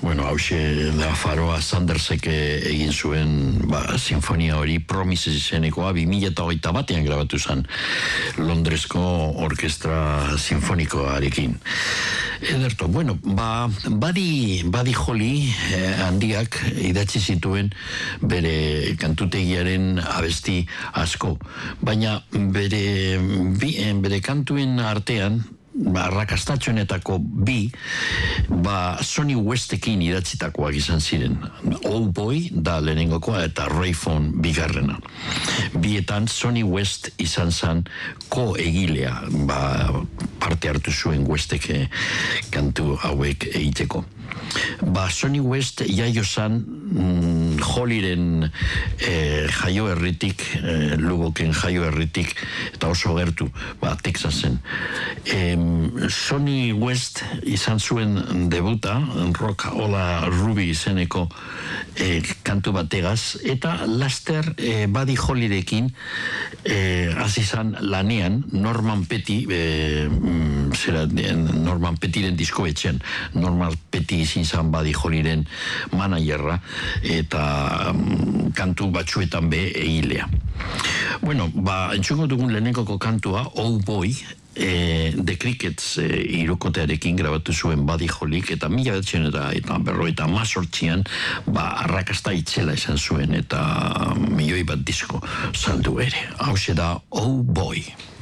Bueno, hause da Faroa Sandersek egin zuen sinfonia hori Promises izenekoa 2021 grabatu zen Londresko orkestra sinfonikoarekin. Ederto, bueno, Buddy Holly handiak idatzi zituen bere kantutegiaren abesti asko, baina bere kantuen artean arrakastatxoenetako bi Sonny Westekin idatzitakoak izan ziren. Oh Boy da lehenengokoa eta Rayphone bigarrena. Bietan Sonny West izan zen ko-egilea, parte hartu zuen Westek kantu hauek egiteko. Sonny West jaio zan Hollyren jaio herritik, Lugoken jaio herritik, eta oso gertu, Texasen. Sonny West izan zuen debuta, Rock Ola Ruby izeneko kantu bategaz, eta laster Buddy Hollyrekin hasi zan lanean Norman Petty, Norman Pettyren diskoetxean, Norman Petty izin zan Buddy Hollyren managerra, eta kantu batzuetan egilea. Bueno, entzungo dugun lehenengoko kantua, Oh Boy, The Crickets irukotearekin grabatu zuen Buddy Hollyk, eta 1958an arrakasta itzela izan zuen, eta milioi bat disko saldu ere. Hauxe da Oh Boy.